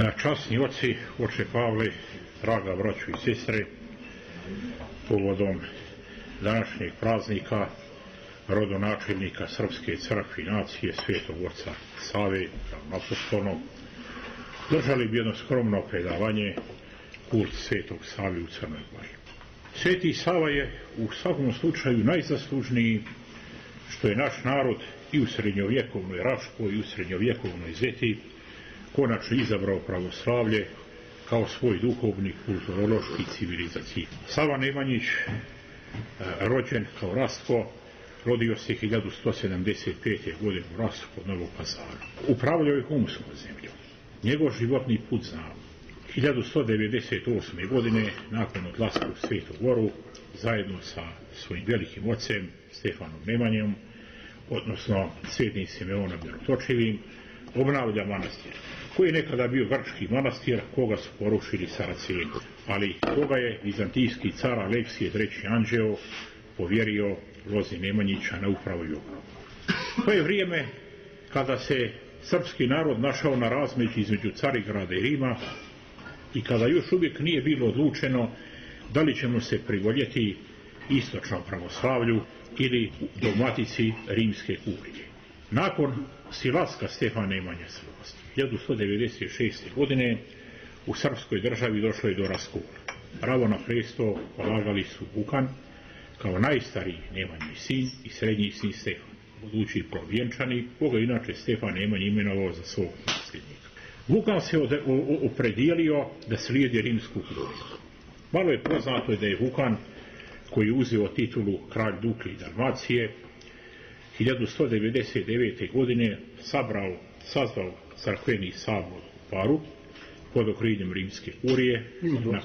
Časni oci, oče Pavle, draga braćo i sestre, povodom današnjeg praznika rodonačelnika Srpske crkve i nacije, svetog oca Save, apostolnog, držali bi jedno skromno predavanje kult svetog Save u Crnoj Gori. Sveti Sava je u svakom slučaju najzaslužniji što je naš narod i u srednjovjekovnoj Raškoj i u srednjovjekovnoj Zeti konačno izabrao pravoslavlje kao svoj duhovni, kulturološki i civilizacijski. Sava Nemanjić, rođen kao Rastko, rodio se 1175. godine u Rastku kod Novog Pazara. Upravljao je Humskom zemljom. Njegov životni put znamo. 1198. godine, nakon odlaska u Svetu Goru, zajedno sa svojim velikim ocem Stefanom Nemanjom, odnosno svetim Simeonom Mirotočivim, obnavlja manastir, koji je nekada bio grčki manastir, koga su porušili Saraceni, ali koga je vizantijski car Aleksije III. Anđeo povjerio Lozi Nemanjića na upravu i obnovu. To je vrijeme kada se srpski narod našao na razmeđi između Carigrada i Rima i kada još uvijek nije bilo odlučeno da li ćemo se privoljeti istočnom pravoslavlju ili dogmatici rimske kurije. Nakon silaska Stefana Nemanje sa vlasti 1196. godine u srpskoj državi došlo je do raskola. Pravo na presto polagali su Vukan kao najstariji Nemanjin sin i srednji sin Stefan, budući provjenčani, koga inače Stefan Nemanji imenovao za svog nasljednika. Vukan se opredijelio da slijedi rimsku kuriju. Malo je poznato da je Vukan, koji je uzeo titulu kralj Duklji Dalmacije, 1199. godine sazvao crkveni sabor u Paru pod okriljem rimske kurije,